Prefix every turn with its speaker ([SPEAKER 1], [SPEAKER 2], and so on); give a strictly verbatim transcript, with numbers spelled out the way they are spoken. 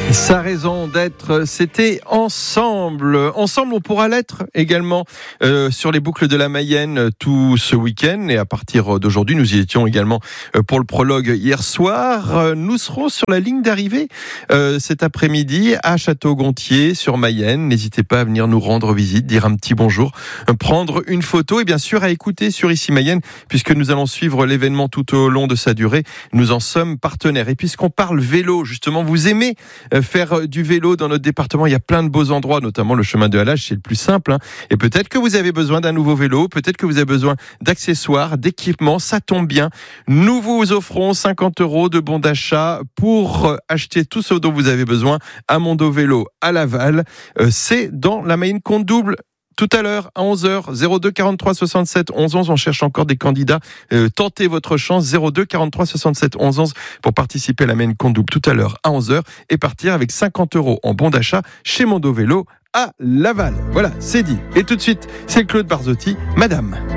[SPEAKER 1] Sa raison d'être, c'était ensemble. Ensemble, on pourra l'être également euh, sur les boucles de la Mayenne tout ce week-end. Et à partir d'aujourd'hui, nous y étions également pour le prologue hier soir. Nous serons sur la ligne d'arrivée euh, cet après-midi à Château-Gontier sur Mayenne. N'hésitez pas à venir nous rendre visite, dire un petit bonjour, prendre une photo et bien sûr à écouter sur Ici Mayenne, puisque nous allons suivre l'événement tout au long de sa durée. Nous en sommes partenaires. Et puisqu'on parle vélo, justement, vous aimez faire du vélo dans notre département, il y a plein de beaux endroits, notamment le chemin de halage, c'est le plus simple. Hein. Et peut-être que vous avez besoin d'un nouveau vélo, peut-être que vous avez besoin d'accessoires, d'équipements, ça tombe bien. Nous vous offrons cinquante euros de bons d'achat pour acheter tout ce dont vous avez besoin à Mondo Vélo à Laval. Euh, c'est dans la Mayenne compte double. Tout à l'heure, à onze heures, zéro deux quarante-trois soixante-sept onze onze, on cherche encore des candidats. Euh, tentez votre chance, zéro deux quarante-trois soixante-sept onze onze pour participer à la Mayenne compte double tout à l'heure à onze heures et partir avec cinquante euros en bon d'achat chez Mondo Vélo à Laval. Voilà, c'est dit. Et tout de suite, c'est Claude Barzotti, Madame.